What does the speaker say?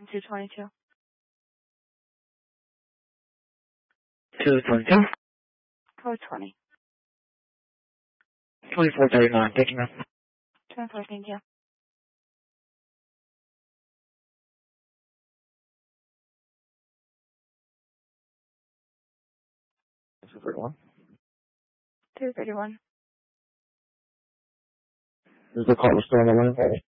222. 222. 420. 2439. Thank you, ma'am. 24, thank you. This is 31. 231. Is the call still on the line?